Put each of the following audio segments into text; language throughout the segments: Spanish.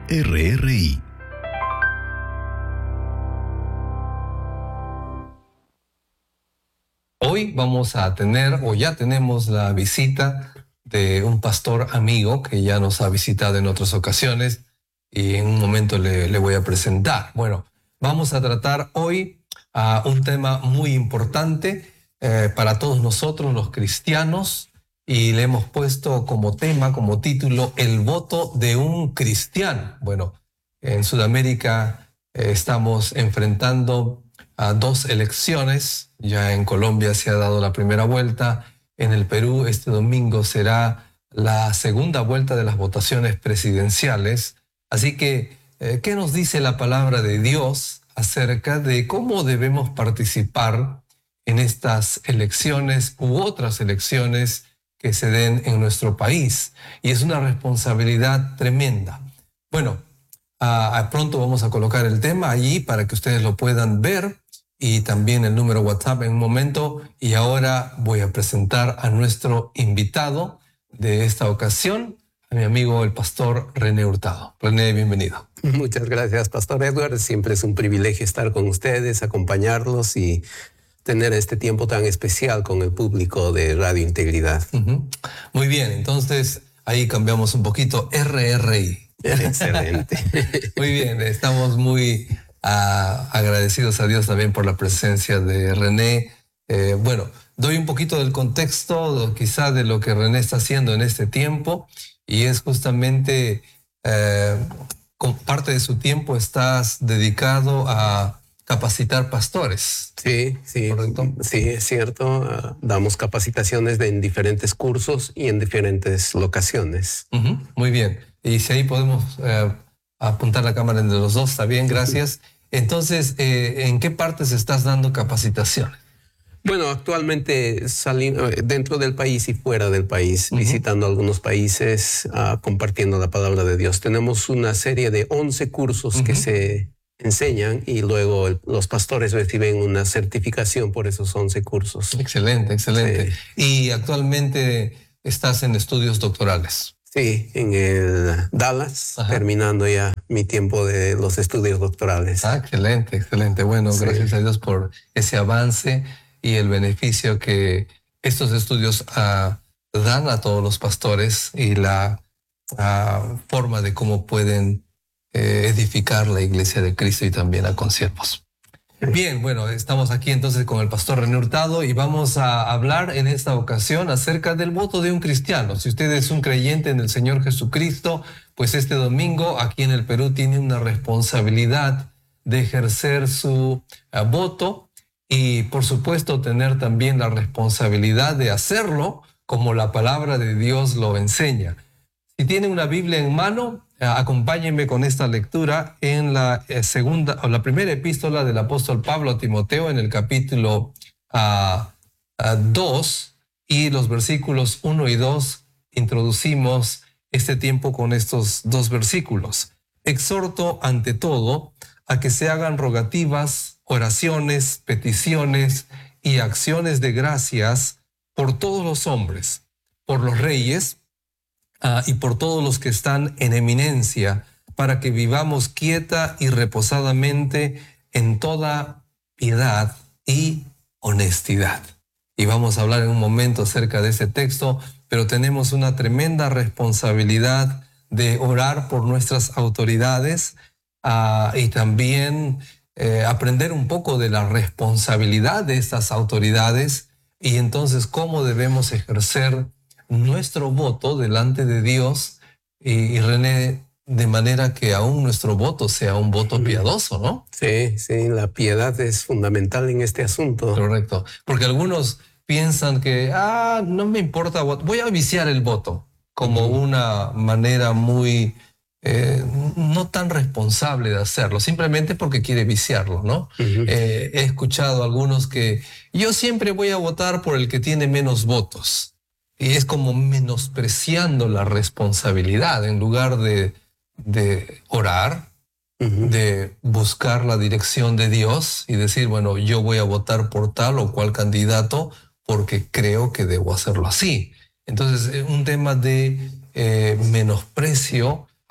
RRI. Hoy vamos a tener, o ya tenemos la visita de un pastor amigo que ya nos ha visitado en otras ocasiones y en un momento le voy a presentar. Bueno, vamos a tratar hoy un tema muy importante para todos nosotros los cristianos y le hemos puesto como tema, como título, el voto de un cristiano. Bueno, en Sudamérica estamos enfrentando a dos elecciones. Ya en Colombia se ha dado la primera vuelta. En el Perú este domingo será la segunda vuelta de las votaciones presidenciales. Así que, ¿qué nos dice la palabra de Dios acerca de cómo debemos participar en estas elecciones u otras elecciones que se den en nuestro país? Y es una responsabilidad tremenda. Bueno, pronto vamos a colocar el tema allí para que ustedes lo puedan ver y también el número WhatsApp en un momento. Y ahora voy a presentar a nuestro invitado de esta ocasión, a mi amigo el pastor René Hurtado. René, bienvenido. Muchas gracias, Pastor Edward. Siempre es un privilegio estar con ustedes, acompañarlos y tener este tiempo tan especial con el público de Radio Integridad. Muy bien, entonces ahí cambiamos un poquito. RRI. Excelente. Muy bien, estamos muy agradecidos a Dios también por la presencia de René. Bueno, doy un poquito del contexto quizá de lo que René está haciendo en este tiempo, y es justamente con parte de su tiempo estás dedicado a capacitar pastores. Sí, ¿correcto? Sí, es cierto. Damos capacitaciones en diferentes cursos y en diferentes locaciones. Muy bien. Y si ahí podemos apuntar la cámara entre los dos, está bien, gracias. Entonces, ¿en qué partes estás dando capacitaciones? Bueno, actualmente saliendo dentro del país y fuera del país, visitando algunos países, compartiendo la palabra de Dios. Tenemos una serie de 11 cursos que se enseñan y luego los pastores reciben una certificación por esos 11 cursos. Excelente, excelente. Sí. Y actualmente estás en estudios doctorales. Sí, en el Dallas, terminando ya mi tiempo de los estudios doctorales. Excelente, excelente. Bueno, sí. Gracias a Dios por ese avance y el beneficio que estos estudios dan a todos los pastores y la forma de cómo pueden edificar la iglesia de Cristo y también a consiervos. Bien, bueno, estamos aquí entonces con el pastor René Hurtado y vamos a hablar en esta ocasión acerca del voto de un cristiano. Si usted es un creyente en el Señor Jesucristo, pues este domingo aquí en el Perú tiene una responsabilidad de ejercer su voto y por supuesto tener también la responsabilidad de hacerlo como la palabra de Dios lo enseña. Si tiene una Biblia en mano, acompáñenme con esta lectura en la primera epístola del apóstol Pablo a Timoteo, en el capítulo 2 y los versículos 1 y 2. Introducimos este tiempo con estos dos versículos. Exhorto ante todo a que se hagan rogativas, oraciones, peticiones y acciones de gracias por todos los hombres, por los reyes, y por todos los que están en eminencia, para que vivamos quieta y reposadamente en toda piedad y honestidad. Y vamos a hablar en un momento acerca de ese texto, pero tenemos una tremenda responsabilidad de orar por nuestras autoridades y también aprender un poco de la responsabilidad de estas autoridades y entonces cómo debemos ejercer nuestro voto delante de Dios y René, de manera que aún nuestro voto sea un voto piadoso, ¿no? Sí, la piedad es fundamental en este asunto. Correcto, porque algunos piensan que, no me importa, voy a viciar el voto, como una manera muy, no tan responsable de hacerlo, simplemente porque quiere viciarlo, ¿no? He escuchado a algunos que yo siempre voy a votar por el que tiene menos votos. Y es como menospreciando la responsabilidad en lugar de orar, de buscar la dirección de Dios y decir, bueno, yo voy a votar por tal o cual candidato porque creo que debo hacerlo así. Entonces, un tema de menosprecio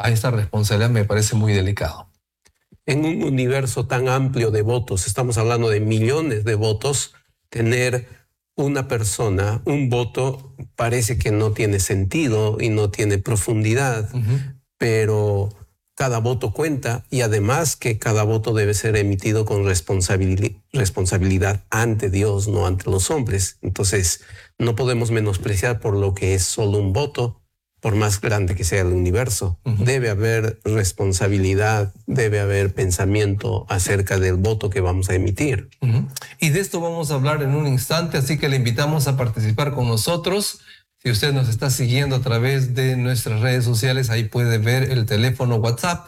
a esta responsabilidad me parece muy delicado. En un universo tan amplio de votos, estamos hablando de millones de votos, tener una persona, un voto, parece que no tiene sentido y no tiene profundidad, pero cada voto cuenta, y además que cada voto debe ser emitido con responsabilidad ante Dios, no ante los hombres. Entonces, no podemos menospreciar por lo que es solo un voto, por más grande que sea el universo. Debe haber responsabilidad, debe haber pensamiento acerca del voto que vamos a emitir. Y de esto vamos a hablar en un instante, así que le invitamos a participar con nosotros. Si usted nos está siguiendo a través de nuestras redes sociales, ahí puede ver el teléfono WhatsApp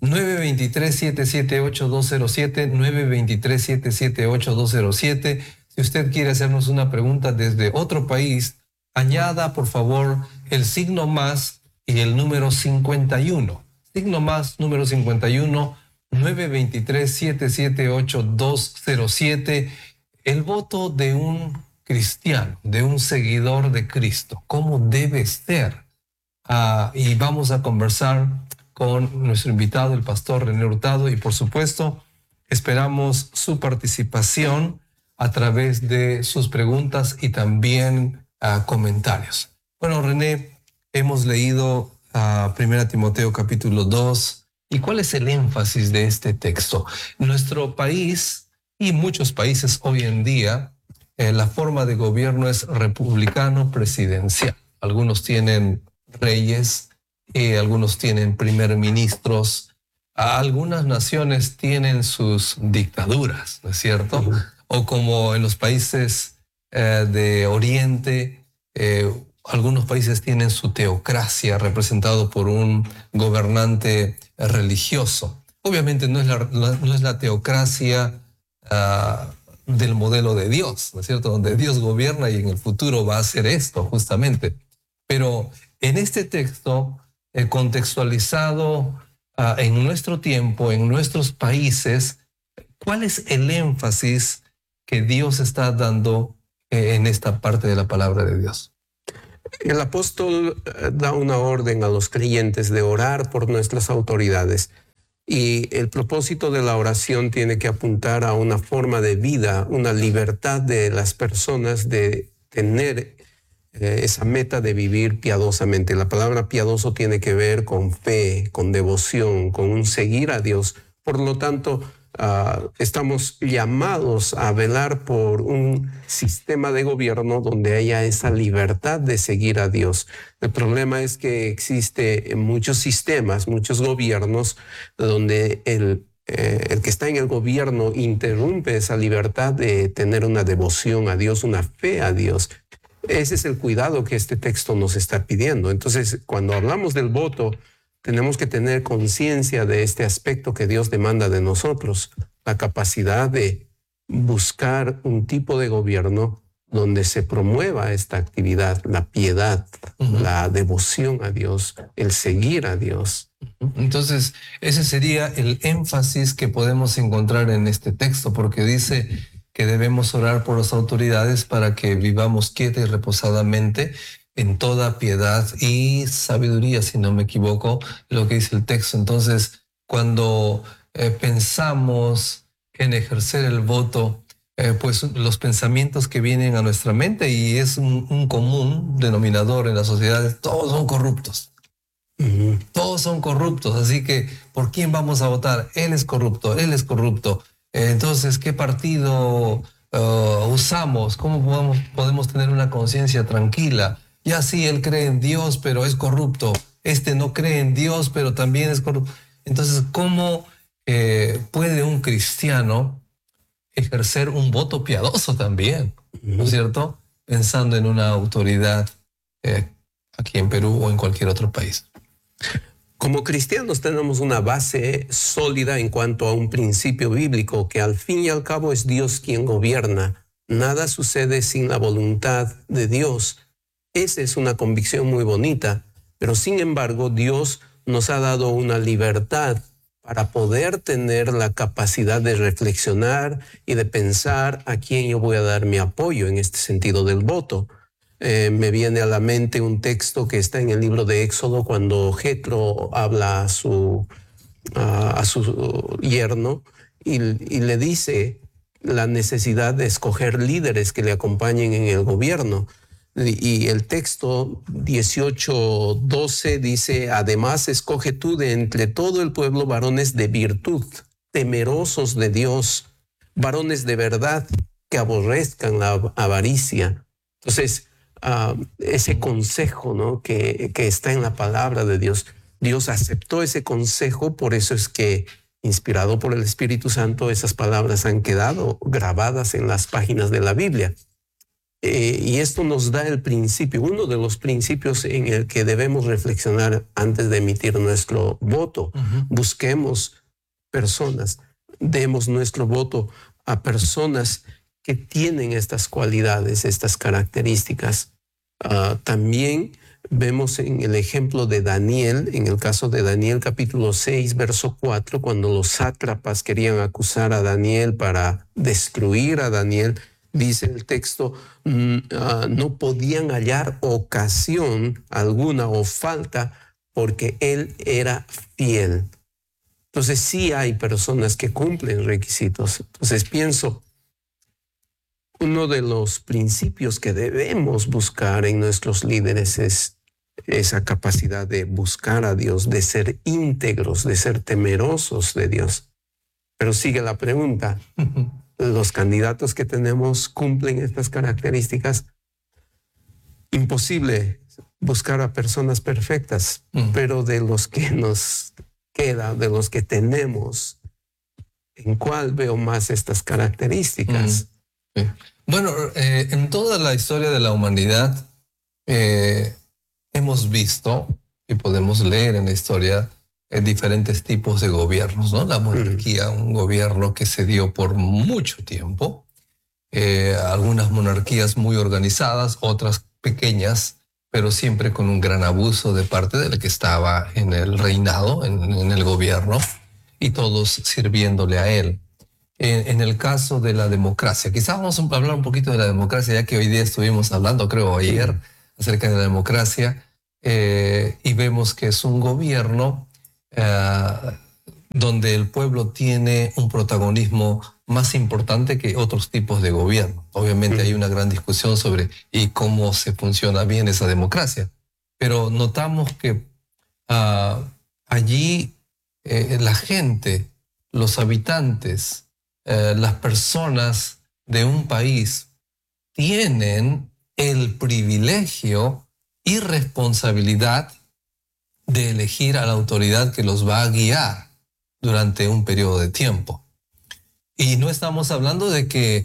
923-778-207, 923-778-207. Si usted quiere hacernos una pregunta desde otro país, añada por favor el signo más y el número 51. Signo más, número 51, 923-778-207. El voto de un cristiano, de un seguidor de Cristo, ¿cómo debe ser? Y vamos a conversar con nuestro invitado, el pastor René Hurtado, y por supuesto esperamos su participación a través de sus preguntas y también comentarios. Bueno, René, hemos leído 1 Timoteo capítulo 2. ¿Y cuál es el énfasis de este texto? Nuestro país y muchos países hoy en día, la forma de gobierno es republicano presidencial. Algunos tienen reyes, algunos tienen primer ministros, algunas naciones tienen sus dictaduras, ¿no es cierto? O como en los países de Oriente, algunos países tienen su teocracia representado por un gobernante religioso. Obviamente no es la teocracia del modelo de Dios, ¿no es cierto? Donde Dios gobierna y en el futuro va a hacer esto justamente. Pero en este texto, contextualizado en nuestro tiempo, en nuestros países, ¿cuál es el énfasis que Dios está dando en esta parte de la palabra de Dios? El apóstol da una orden a los creyentes de orar por nuestras autoridades, y el propósito de la oración tiene que apuntar a una forma de vida, una libertad de las personas de tener esa meta de vivir piadosamente. La palabra piadoso tiene que ver con fe, con devoción, con un seguir a Dios. Por lo tanto, estamos llamados a velar por un sistema de gobierno donde haya esa libertad de seguir a Dios. El problema es que existe muchos sistemas, muchos gobiernos donde el que está en el gobierno interrumpe esa libertad de tener una devoción a Dios, una fe a Dios. Ese es el cuidado que este texto nos está pidiendo. Entonces, cuando hablamos del voto, tenemos que tener conciencia de este aspecto que Dios demanda de nosotros, la capacidad de buscar un tipo de gobierno donde se promueva esta actividad, la piedad, la devoción a Dios, el seguir a Dios. Entonces, ese sería el énfasis que podemos encontrar en este texto, porque dice que debemos orar por las autoridades para que vivamos quieta y reposadamente en toda piedad y sabiduría, si no me equivoco, lo que dice el texto. Entonces, cuando pensamos en ejercer el voto, pues los pensamientos que vienen a nuestra mente, y es un común denominador en las sociedades, todos son corruptos. Todos son corruptos, así que ¿por quién vamos a votar? Él es corrupto, él es corrupto. Entonces, ¿qué partido usamos? ¿Cómo podemos tener una conciencia tranquila? Ya sí, él cree en Dios, pero es corrupto. Este no cree en Dios, pero también es corrupto. Entonces, ¿cómo puede un cristiano ejercer un voto piadoso también? ¿No es cierto? Pensando en una autoridad aquí en Perú o en cualquier otro país. Como cristianos tenemos una base sólida en cuanto a un principio bíblico, que al fin y al cabo es Dios quien gobierna. Nada sucede sin la voluntad de Dios. Esa es una convicción muy bonita, pero sin embargo Dios nos ha dado una libertad para poder tener la capacidad de reflexionar y de pensar a quién yo voy a dar mi apoyo en este sentido del voto. Me viene a la mente un texto que está en el libro de Éxodo cuando Jetro habla a su yerno y le dice la necesidad de escoger líderes que le acompañen en el gobierno. Y el texto 18:12 dice, además escoge tú de entre todo el pueblo varones de virtud, temerosos de Dios, varones de verdad que aborrezcan la avaricia. Entonces, ese consejo, ¿no? que está en la palabra de Dios, Dios aceptó ese consejo, por eso es que, inspirado por el Espíritu Santo, esas palabras han quedado grabadas en las páginas de la Biblia. Y esto nos da el principio, uno de los principios en el que debemos reflexionar antes de emitir nuestro voto. Busquemos personas, demos nuestro voto a personas que tienen estas cualidades, estas características. También vemos en el ejemplo de Daniel, en el caso de Daniel capítulo 6, verso 4, cuando los sátrapas querían acusar a Daniel para destruir a Daniel, dice el texto, no podían hallar ocasión alguna o falta porque él era fiel. Entonces sí hay personas que cumplen requisitos. Entonces pienso, uno de los principios que debemos buscar en nuestros líderes es esa capacidad de buscar a Dios, de ser íntegros, de ser temerosos de Dios. Pero sigue la pregunta, ¿los candidatos que tenemos cumplen estas características? Imposible buscar a personas perfectas, pero de los que nos queda, de los que tenemos, ¿en cuál veo más estas características? Sí. Bueno, en toda la historia de la humanidad hemos visto y podemos leer en la historia diferentes tipos de gobiernos, ¿no? La monarquía, un gobierno que se dio por mucho tiempo, algunas monarquías muy organizadas, otras pequeñas, pero siempre con un gran abuso de parte del que estaba en el reinado, en el gobierno, y todos sirviéndole a él. En el caso de la democracia, quizás vamos a hablar un poquito de la democracia, ya que hoy día estuvimos hablando, creo ayer, acerca de la democracia, y vemos que es un gobierno donde el pueblo tiene un protagonismo más importante que otros tipos de gobierno. Obviamente hay una gran discusión sobre y cómo se funciona bien esa democracia, pero notamos que allí la gente, los habitantes, las personas de un país tienen el privilegio y responsabilidad de elegir a la autoridad que los va a guiar durante un periodo de tiempo. Y no estamos hablando de que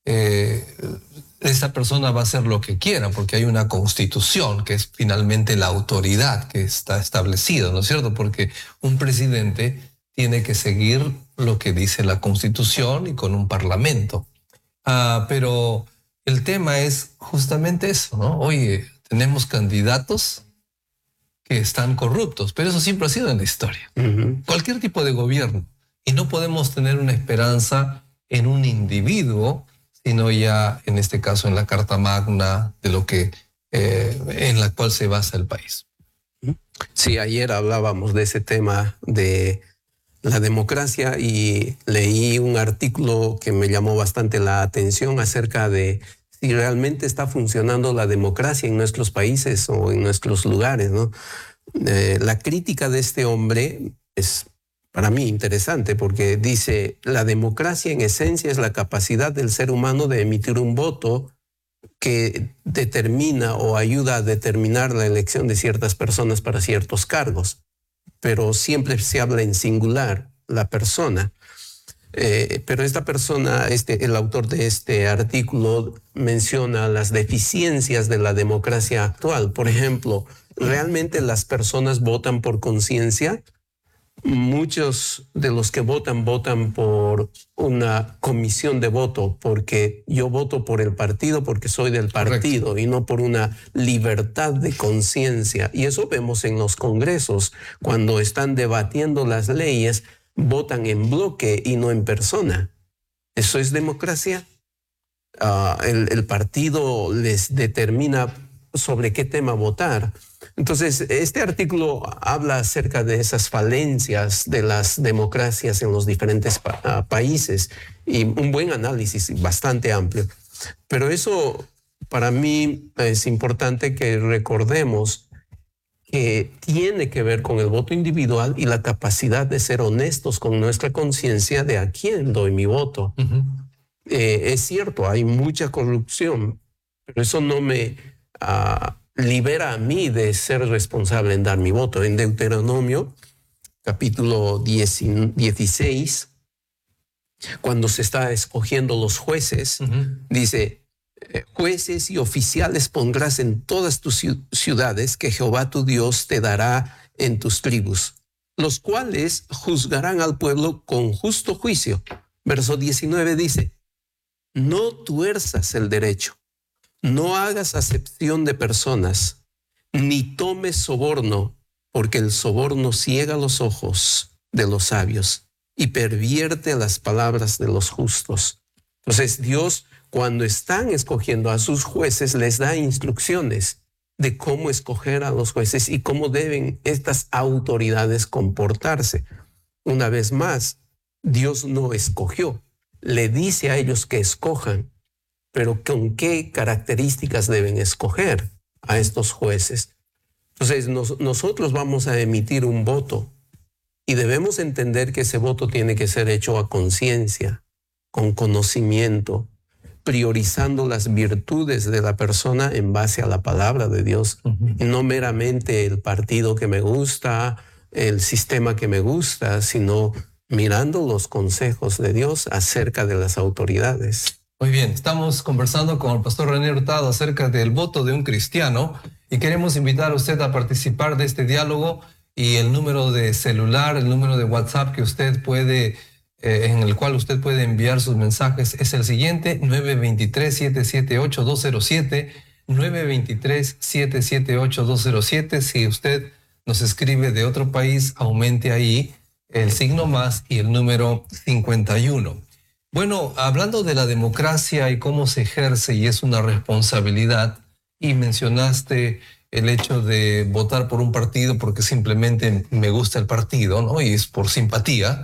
esa persona va a hacer lo que quiera, porque hay una constitución que es finalmente la autoridad que está establecida, ¿no es cierto? Porque un presidente tiene que seguir lo que dice la constitución y con un parlamento. Pero el tema es justamente eso, ¿no? Oye, tenemos candidatos que están corruptos, pero eso siempre ha sido en la historia. Cualquier tipo de gobierno. Y no podemos tener una esperanza en un individuo, sino ya en este caso en la Carta Magna de lo que en la cual se basa el país. Sí, ayer hablábamos de ese tema de la democracia y leí un artículo que me llamó bastante la atención acerca de si realmente está funcionando la democracia en nuestros países o en nuestros lugares, ¿no? La crítica de este hombre es para mí interesante porque dice, la democracia en esencia es la capacidad del ser humano de emitir un voto que determina o ayuda a determinar la elección de ciertas personas para ciertos cargos, pero siempre se habla en singular, la persona. Pero esta persona, el autor de este artículo, menciona las deficiencias de la democracia actual. Por ejemplo, ¿realmente las personas votan por conciencia? Muchos de los que votan por una comisión de voto, porque yo voto por el partido porque soy del partido. Correcto. Y no por una libertad de conciencia. Y eso vemos en los congresos, cuando están debatiendo las leyes, votan en bloque y no en persona. ¿Eso es democracia? el partido les determina sobre qué tema votar. Entonces, este artículo habla acerca de esas falencias de las democracias en los diferentes países y un buen análisis bastante amplio. Pero eso, para mí, es importante que recordemos que tiene que ver con el voto individual y la capacidad de ser honestos con nuestra conciencia de a quién doy mi voto. Es cierto, hay mucha corrupción, pero eso no me libera a mí de ser responsable en dar mi voto. En Deuteronomio, capítulo 16, cuando se está escogiendo los jueces, dice: jueces y oficiales pondrás en todas tus ciudades que Jehová tu Dios te dará en tus tribus, los cuales juzgarán al pueblo con justo juicio. Verso 19 dice: no tuerzas el derecho, no hagas acepción de personas, ni tomes soborno, porque el soborno ciega los ojos de los sabios y pervierte las palabras de los justos. Entonces Dios, cuando están escogiendo a sus jueces, les da instrucciones de cómo escoger a los jueces y cómo deben estas autoridades comportarse. Una vez más, Dios no escogió, le dice a ellos que escojan, pero ¿con qué características deben escoger a estos jueces? Entonces, nosotros vamos a emitir un voto y debemos entender que ese voto tiene que ser hecho a conciencia, con conocimiento, priorizando las virtudes de la persona en base a la palabra de Dios, y no meramente el partido que me gusta, el sistema que me gusta, sino mirando los consejos de Dios acerca de las autoridades. Muy bien, estamos conversando con el pastor René Hurtado acerca del voto de un cristiano y queremos invitar a usted a participar de este diálogo, y el número de celular, el número de WhatsApp que usted puede, en el cual usted puede enviar sus mensajes es el siguiente: 923-778-207, 923-778-207. Si usted nos escribe de otro país, aumente ahí el signo más y el número 51. Bueno, hablando de la democracia y cómo se ejerce y es una responsabilidad, y mencionaste el hecho de votar por un partido porque simplemente me gusta el partido, ¿no? Y es por simpatía.